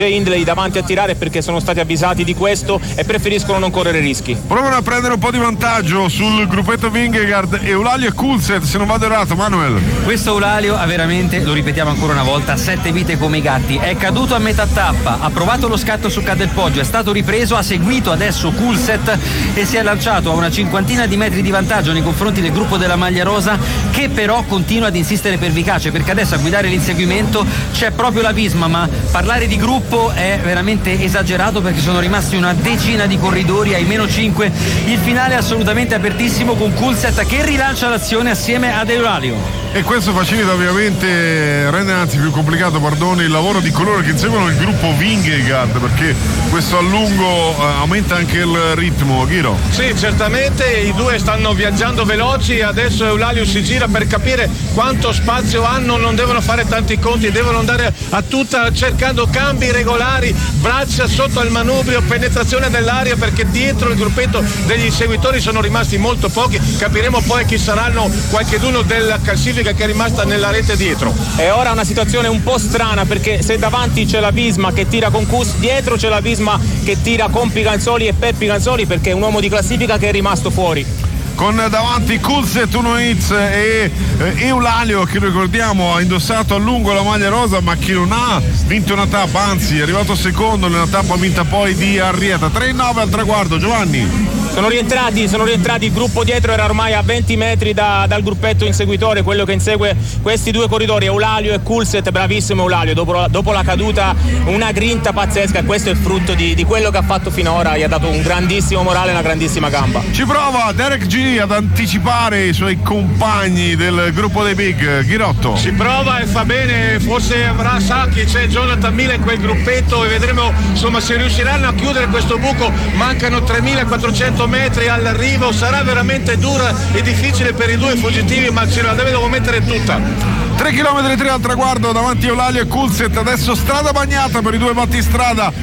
Hindley davanti a tirare perché sono stati avvisati di questo e preferiscono non correre rischi. Provano a prendere un po' di vantaggio sul gruppetto Vingegaard, Eulalia e Coulthard, se non vado errato. Manuel, questo Eulalia ha veramente, lo ripetiamo ancora una volta, 7 vite come i gatti. È caduto a metà tappa, ha provato lo scatto su Cadelpoggio, è stato ripreso, ha seguito adesso Coulthard e si è lanciato a una cinquantina di metri di vantaggio nei confronti del gruppo della maglia rosa, che però continua ad insistere per Vicace, perché adesso a guidare l'inseguimento c'è proprio la Visma, ma parlare di gruppo è veramente esagerato perché sono rimasti una decina di corridori ai meno 5. Il finale è assolutamente apertissimo con Coulthard che rilancia l'azione assieme ad Eulalia. E questo facilita ovviamente, rende anzi più complicato, il lavoro di coloro che inseguono il gruppo Vingegaard, perché questo allungo aumenta anche il ritmo. Ghiro? Sì, certamente i due stanno viaggiando veloci, adesso Eulalia si gira per capire quanto spazio hanno, non devono fare tanti conti, devono andare a tutta cercando cambi regolari, braccia sotto al manubrio, penetrazione dell'aria, perché dietro il gruppetto degli inseguitori sono rimasti molto pochi. Capiremo poi chi saranno qualcheduno della classifica che è rimasta nella rete dietro. E ora una situazione un po' strana, perché se davanti c'è la Visma che tira con Kus, dietro c'è la Visma che tira con Piganzoli e Peppi Ganzoli, perché è un uomo di classifica che è rimasto fuori. Con davanti Coulthard, Uno Hitz e Eulalia, che ricordiamo ha indossato a lungo la maglia rosa ma che non ha vinto una tappa, anzi è arrivato secondo nella tappa vinta poi di Arrieta. 3-9 al traguardo. Giovanni? Sono rientrati, il gruppo dietro era ormai a 20 metri dal gruppetto inseguitore, quello che insegue questi due corridori, Eulalia e Coulthard. Bravissimo Eulalia, dopo la caduta una grinta pazzesca, e questo è il frutto di quello che ha fatto finora, gli ha dato un grandissimo morale e una grandissima gamba. Ci prova Derek G ad anticipare i suoi compagni del gruppo dei Big. Ghirotto? Si prova e fa bene, forse sa che c'è Jonathan Miller in quel gruppetto e vedremo insomma se riusciranno a chiudere questo buco. Mancano 3.400 metri all'arrivo, sarà veramente dura e difficile per i due fuggitivi, ma ce la devono mettere tutta. 3 km 3 al traguardo davanti a Eulalia e Coulthard. Adesso strada bagnata per i due battistrada,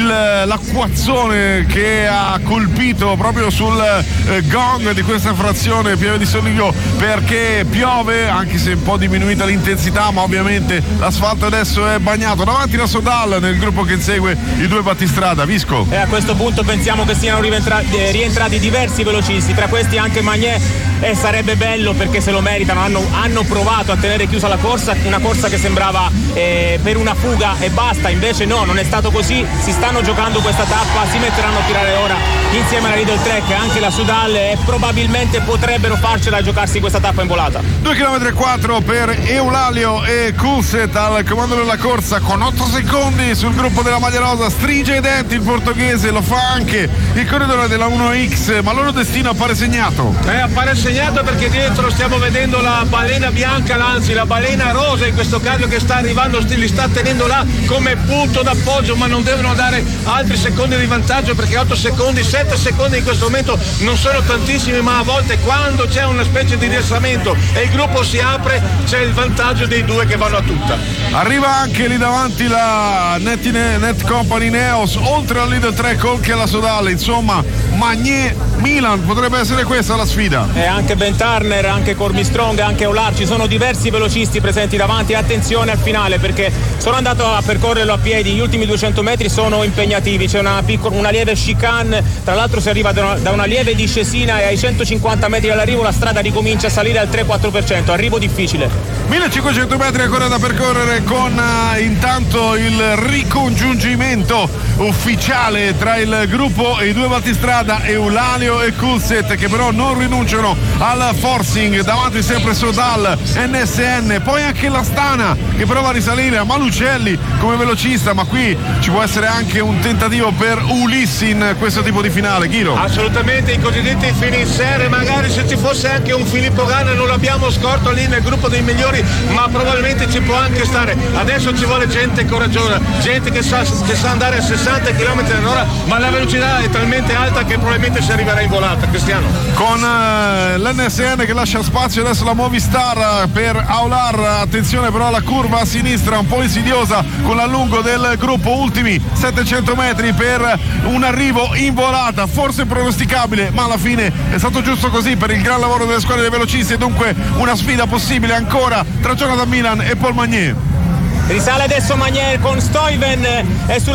l'acquazzone che ha colpito proprio sul gong di questa frazione Pieve di Soligo, perché piove, anche se un po' diminuita l'intensità, ma ovviamente l'asfalto adesso è bagnato. Davanti la Sodal nel gruppo che insegue i due battistrada. Visco? E a questo punto pensiamo che siano rientrati diversi velocisti, tra questi anche Magnet, e sarebbe bello perché se lo meritano, hanno provato a tenere chiusa la corsa, una corsa che sembrava per una fuga e basta, invece no, non è stato così. Si stanno giocando questa tappa, si metteranno a tirare ora insieme alla Lidl Trek e anche la Sudal, e probabilmente potrebbero farcela a giocarsi questa tappa in volata. 2 km e 4 per Eulalia e Coulthard al comando della corsa con 8 secondi sul gruppo della maglia rosa. Stringe i denti il portoghese, lo fa anche il corridore della 1X, ma il loro destino appare segnato. Appare segnato perché dietro stiamo vedendo la balena bianca, anzi la balena rosa in questo caso, che sta arrivando, li sta tenendo là come punto d'appoggio, ma non devono dare altri secondi di vantaggio, perché 8 secondi, 7 secondi in questo momento non sono tantissimi, ma a volte quando c'è una specie di rilassamento e il gruppo si apre c'è il vantaggio dei due che vanno a tutta. Arriva anche lì davanti la Net Company Neos, oltre al Lidl Trek anche alla Sodale, insomma Magnet Milan potrebbe essere questa la sfida. E anche Ben Turner, anche Corby Strong, anche Olar, ci sono diversi velocisti presenti davanti. Attenzione al finale, perché sono andato a percorrerlo a piedi, gli ultimi 200 metri sono impegnativi, c'è una lieve chicane, tra l'altro si arriva da una lieve discesina e ai 150 metri dall'arrivo la strada ricomincia a salire al 3-4%, arrivo difficile. 1500 metri ancora da percorrere, con intanto il ricongiungimento ufficiale tra il gruppo e i due battistrada Eulalia e Coulthard, che però non rinunciano al forcing. Davanti sempre Sodal, NSN, poi anche la Stana che prova a risalire, a Malucelli come velocista, ma qui ci può essere anche un tentativo per Ulissi in questo tipo di finale. Ghiro? Assolutamente, i cosiddetti finissere, magari se ci fosse anche un Filippo Ganna non l'abbiamo scorto lì nel gruppo dei migliori, ma probabilmente ci può anche stare. Adesso ci vuole gente coraggiosa, gente che sa andare a 60 km/h, ma la velocità è talmente alta che probabilmente si arriverà in volata. Cristiano? Con l'NSN che lascia spazio adesso la Movistar per Aular. Attenzione però alla curva a sinistra un po' insidiosa con l'allungo del gruppo, ultimi 700 metri per un arrivo in volata, forse pronosticabile, ma alla fine è stato giusto così per il gran lavoro delle squadre dei velocisti, e dunque una sfida possibile ancora tra Jonathan Milan e Paul Magnet. Risale adesso Magnet con Stuyven, è sulla